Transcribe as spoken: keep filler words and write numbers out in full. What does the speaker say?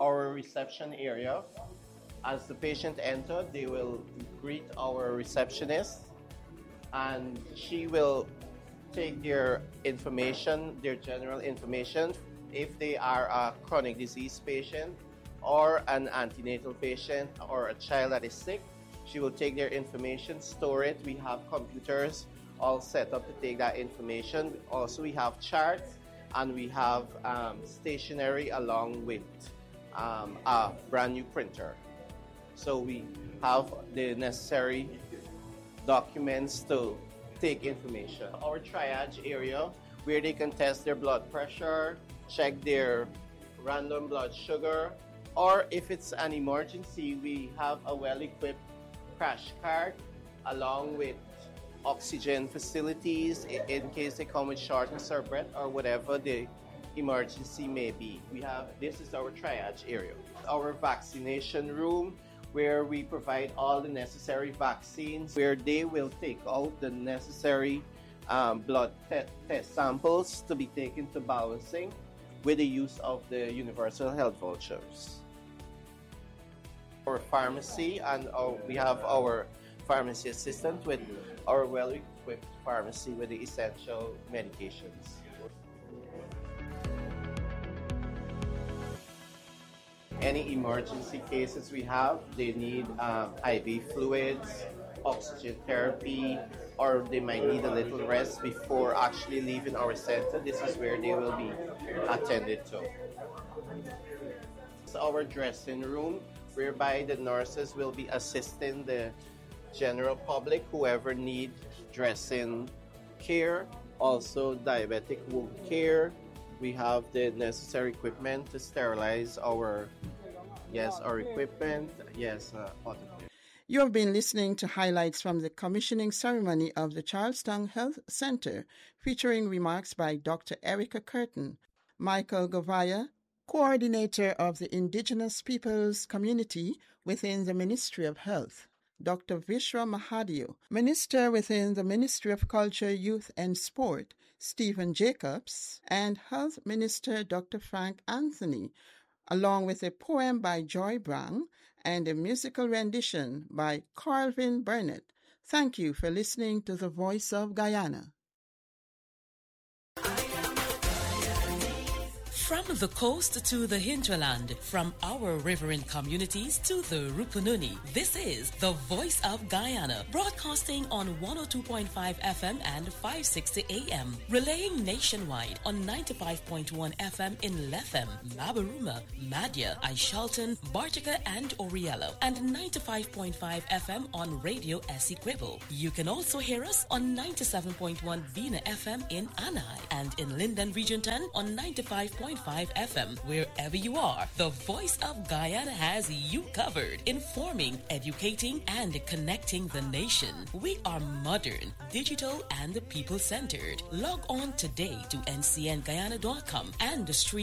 our reception area. As the patient enters, they will greet our receptionist, and she will take their information, their general information, if they are a chronic disease patient or an antenatal patient or a child that is sick. She will take their information, store it. We have computers all set up to take that information. Also, we have charts, and we have um, stationery along with um, a brand new printer. So we have the necessary documents to take information. Our triage area, where they can test their blood pressure, check their random blood sugar, or if it's an emergency, we have a well-equipped crash cart along with oxygen facilities in case they come with shortness of breath or whatever the emergency may be. We have, this is our triage area. Our vaccination room, where we provide all the necessary vaccines, where they will take out the necessary um, blood te- test samples to be taken to balancing with the use of the universal health vouchers. Our pharmacy, and our, we have our pharmacy assistant with our well-equipped pharmacy with the essential medications. Any emergency cases we have, they need um, I V fluids, oxygen therapy, or they might need a little rest before actually leaving our center. This is where they will be attended to. It's our dressing room, whereby the nurses will be assisting the general public, whoever need dressing care, also diabetic wound care. We have the necessary equipment to sterilize our, yes, our equipment, yes, uh, autoclave. You have been listening to highlights from the commissioning ceremony of the Charlestown Health Center, featuring remarks by Doctor Erica Curtin, Michael Govaya, Coordinator of the Indigenous Peoples Community within the Ministry of Health, Doctor Vishwa Mahadio, Minister within the Ministry of Culture, Youth and Sport, Stephen Jacobs, and Health Minister Doctor Frank Anthony, along with a poem by Joy Brown and a musical rendition by Carlvin Burnett. Thank you for listening to The Voice of Guyana. From the coast to the hinterland, from our riverine communities to the Rupununi, this is The Voice of Guyana, broadcasting on one oh two point five F M and five sixty A M, relaying nationwide on ninety-five point one F M in Lethem, Mabaruma, Madya, Aishalton, Bartica, and Oriello, and ninety-five point five F M on Radio Essequibo. You can also hear us on ninety-seven point one Vina F M in Anai, and in Linden Region ten on ninety-five point five F M. Wherever you are, the Voice of Guyana has you covered, informing, educating, and connecting the nation. We are modern, digital, and people-centered. Log on today to N C N Guyana dot com and stream